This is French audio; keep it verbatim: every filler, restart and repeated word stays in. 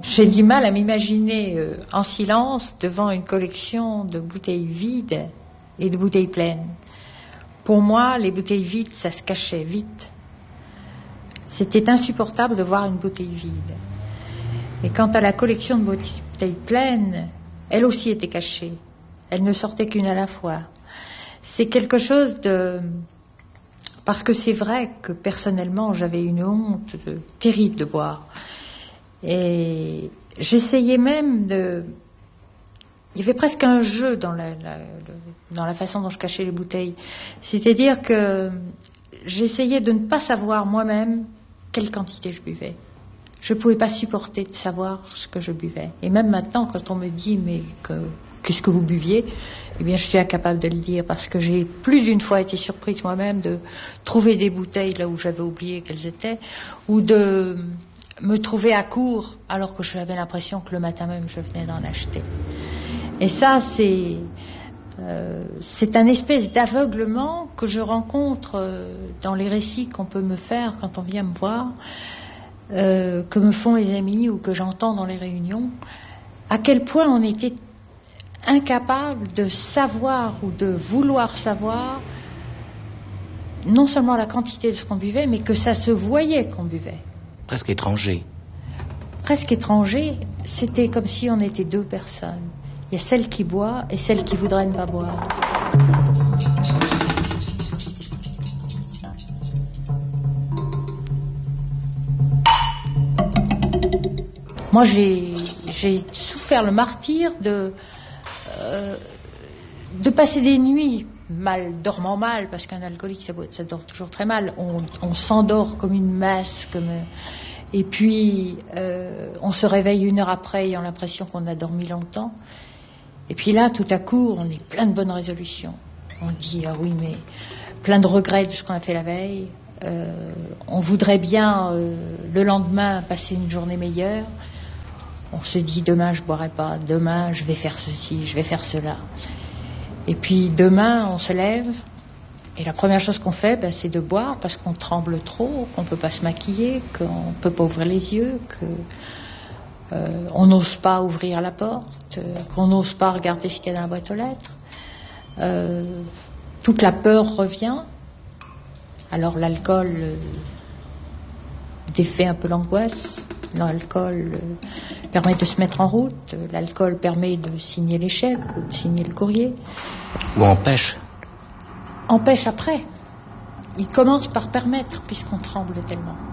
J'ai du mal à m'imaginer euh, en silence devant une collection de bouteilles vides et de bouteilles pleines. Pour moi, les bouteilles vides, ça se cachait vite. C'était insupportable de voir une bouteille vide. Et quant à la collection de bouteilles pleines, elle aussi était cachée. Elle ne sortait qu'une à la fois. C'est quelque chose de... Parce que c'est vrai que personnellement, j'avais une honte de... terrible de boire. Et j'essayais même de... Il y avait presque un jeu dans la, la, dans la façon dont je cachais les bouteilles. C'est-à-dire que j'essayais de ne pas savoir moi-même quelle quantité je buvais. Je ne pouvais pas supporter de savoir ce que je buvais. Et même maintenant, quand on me dit mais que, qu'est-ce que vous buviez, eh bien je suis incapable de le dire parce que j'ai plus d'une fois été surprise moi-même de trouver des bouteilles là où j'avais oublié qu'elles étaient, ou de me trouver à court alors que j'avais l'impression que le matin même je venais d'en acheter. Et ça, c'est, euh, c'est un espèce d'aveuglement que je rencontre euh, dans les récits qu'on peut me faire quand on vient me voir, euh, que me font les amis ou que j'entends dans les réunions, à quel point on était incapable de savoir ou de vouloir savoir non seulement la quantité de ce qu'on buvait, mais que ça se voyait qu'on buvait. Presque étranger. Presque étranger, c'était comme si on était deux personnes. Il y a celle qui boit et celle qui voudrait ne pas boire. Moi, j'ai, j'ai souffert le martyre de, euh, de passer des nuits mal, dormant mal, parce qu'un alcoolique, ça, ça dort toujours très mal. On, on s'endort comme une masse, comme... Et puis, euh, on se réveille une heure après ayant l'impression qu'on a dormi longtemps. Et puis là, tout à coup, on est plein de bonnes résolutions. On dit, ah oui, mais plein de regrets de ce qu'on a fait la veille. Euh, on voudrait bien, euh, le lendemain, passer une journée meilleure. On se dit, demain, je boirai pas. Demain, je vais faire ceci, je vais faire cela. Et puis, demain, on se lève. Et la première chose qu'on fait, ben, c'est de boire parce qu'on tremble trop, qu'on ne peut pas se maquiller, qu'on ne peut pas ouvrir les yeux, qu'on euh, n'ose pas ouvrir la porte, euh, qu'on n'ose pas regarder ce qu'il y a dans la boîte aux lettres. Euh, toute la peur revient. Alors l'alcool euh, défait un peu l'angoisse. L'alcool euh, permet de se mettre en route. L'alcool permet de signer les chèques ou de signer le courrier. Ou empêche. Empêche après. Il commence par permettre, puisqu'on tremble tellement.